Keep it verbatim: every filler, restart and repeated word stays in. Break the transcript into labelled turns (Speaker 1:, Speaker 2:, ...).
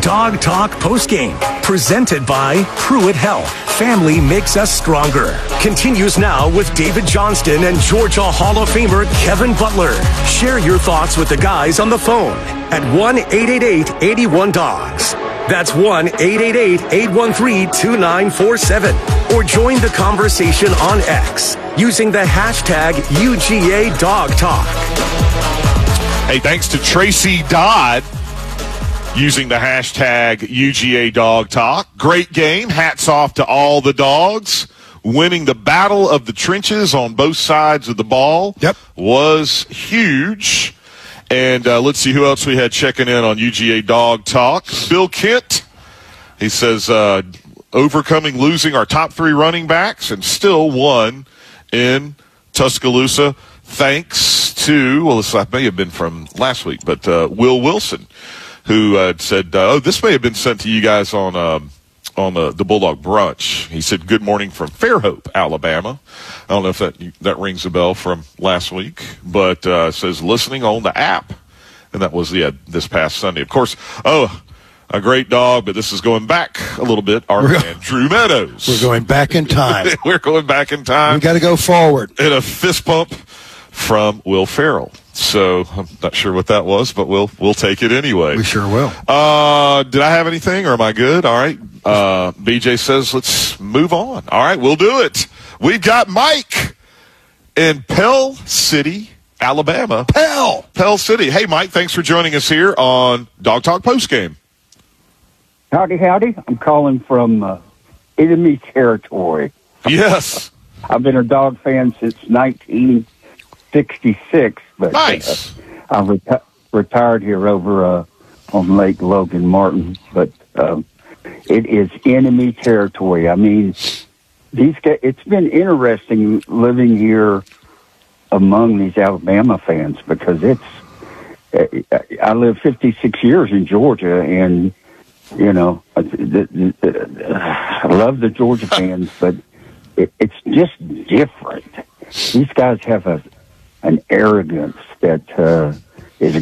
Speaker 1: Dog Talk Postgame, presented by Pruitt Health. Family makes us stronger. Continues now with David Johnston and Georgia Hall of Famer Kevin Butler. Share your thoughts with the guys on the phone at one eight eight eight, eight one, D O G S. That's one eight eight eight, eight one three, two nine four seven. Or join the conversation on X using the hashtag U G A Dog Talk.
Speaker 2: Hey, thanks to Tracy Dodd using the hashtag U G A Dog Talk. Great game. Hats off to all the dogs. Winning the battle of the trenches on both sides of the ball
Speaker 3: yep.
Speaker 2: was huge. And uh, let's see who else we had checking in on U G A Dog Talk. Bill Kent, he says, uh, overcoming losing our top three running backs and still won in Tuscaloosa. Thanks to, well, this may have been from last week, but uh, Will Wilson, who uh, said, uh, oh, this may have been sent to you guys on um, on the, the Bulldog Brunch. He said, good morning from Fairhope, Alabama. I don't know if that that rings a bell from last week, but uh, says listening on the app. And that was, yeah, this past Sunday. Of course, oh, a great dog, but this is going back a little bit. Our
Speaker 3: we're
Speaker 2: man, Drew Meadows.
Speaker 3: We're going back in time.
Speaker 2: We're going back in time.
Speaker 3: We got to go forward.
Speaker 2: And a fist bump from Will Ferrell. So I'm not sure what that was, but we'll we'll take it anyway.
Speaker 3: We sure will.
Speaker 2: Uh, did I have anything, or am I good? All right. Uh, B J says let's move on. All right, we'll do it. We've got Mike in Pell City, Alabama.
Speaker 3: Pell!
Speaker 2: Pell City. Hey, Mike, thanks for joining us here on Dog Talk Postgame.
Speaker 4: Howdy, howdy. I'm calling from uh, enemy territory.
Speaker 2: Yes.
Speaker 4: I've been a dog fan since nineteen sixty-six, but
Speaker 2: nice.
Speaker 4: uh, I reti- retired here over uh, on Lake Logan Martin, but um, it is enemy territory. I mean, these guys, it's been interesting living here among these Alabama fans because it's, I lived fifty-six years in Georgia, and, you know, I love the Georgia fans, but it, it's just different. These guys have a an arrogance that uh,